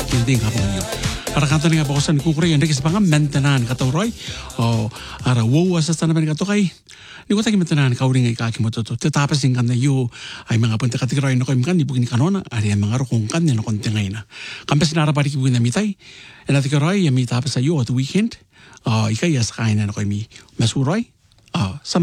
tinding kapag niyo. Karakanta nga bakusan kukuri yan kasi pang mentanan katawroy o ara wow sa tanaman kato kay ni ko tayo mentanan kauring ay kakimoto to tatapas yung kan na yu ay mga punta kategory na ko imkan di bugin kanona ari mga rukong kan yan konti ngay na kampas narapari kibugin na mitay and at karoy yami tapos sa yu at weekend ikay as kain na ko mi masuroy sa